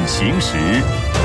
行时。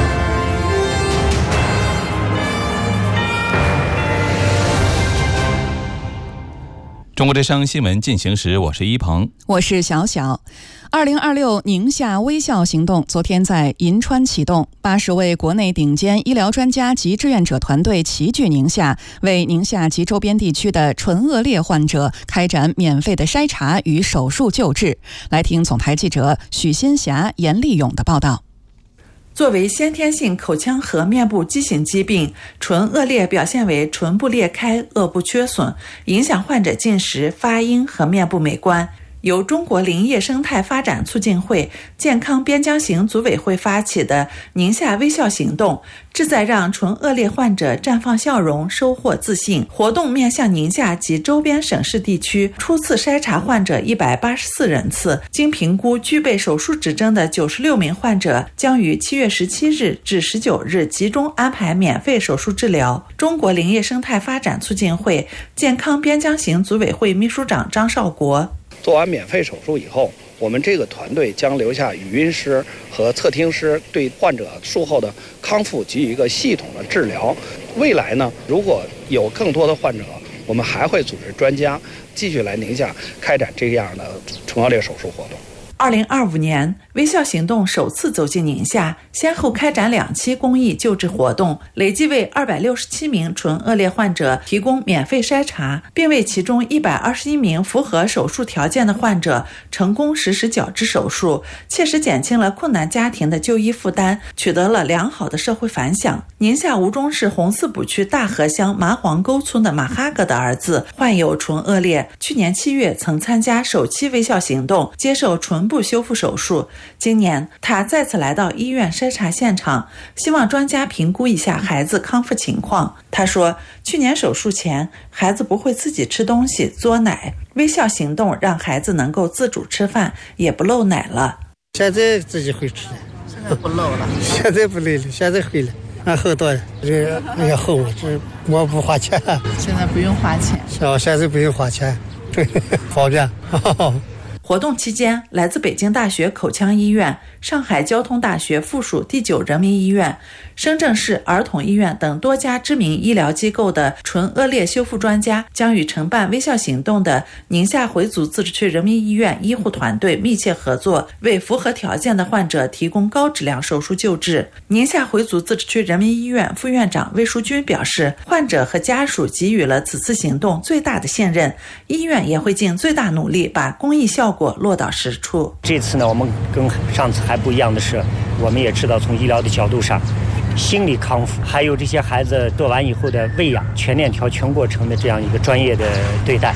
中国之声新闻进行时，我是一鹏， 我是小小。2026宁夏微笑行动昨天在银川启动，80位国内顶尖医疗专家及志愿者团队齐聚宁夏，为宁夏及周边地区的唇腭裂患者开展免费的筛查与手术救治。来听总台记者许新霞、严立勇的报道。 作为先天性口腔和面部畸形疾病，唇腭裂表现为唇部裂开、腭部缺损，影响患者进食、发音和面部美观。由中国林业生态发展促进会健康边疆行组委会发起的宁夏微笑行动，旨在让唇腭裂患者绽放笑容，收获自信。活动面向宁夏及周边省市地区初次筛查患者184人次，经评估具备手术指征的96名患者将于7月17日至19日集中安排免费手术治疗。中国林业生态发展促进会健康边疆行组委会秘书长张少国： 做完免费手术以后，我们这个团队将留下语音师和侧听师，对患者术后的康复给予一个系统的治疗。未来呢，如果有更多的患者，我们还会组织专家继续来宁夏开展这样的唇腭裂手术活动。 2025年，微笑行动首次走进宁夏，先后开展2期公益救治活动，累计为267名唇腭裂患者提供免费筛查，并为其中121名符合手术条件的患者成功实施矫治手术，切实减轻了困难家庭的就医负担，取得了良好的社会反响。宁夏吴忠市红四堡区大河乡麻黄沟村的马哈格的儿子患有唇腭裂，去年7月曾参加首期微笑行动，接受唇部修复手术。今年他再次来到医院筛查现场，希望专家评估一下孩子康复情况。他说，去年手术前孩子不会自己吃东西嘬奶，微笑行动让孩子能够自主吃饭，也不漏奶了。 现在自己会吃了， 现在不漏了， 现在不累了，现在会了。俺后多了，这也后这我不花钱， 现在不用花钱， 现在不用花钱，方便。 活动期间，来自北京大学口腔医院、上海交通大学附属第9人民医院、深圳市儿童医院等多家知名医疗机构的唇腭裂修复专家将与承办微笑行动的宁夏回族自治区人民医院医护团队密切合作，为符合条件的患者提供高质量手术救治。宁夏回族自治区人民医院副院长魏淑君表示，患者和家属给予了此次行动最大的信任，医院也会尽最大努力把公益效果落到实处。 这次呢，我们跟上次还不一样的是，我们也知道从医疗的角度上，心理康复，还有这些孩子做完以后的喂养，全链条全过程的这样一个专业的对待。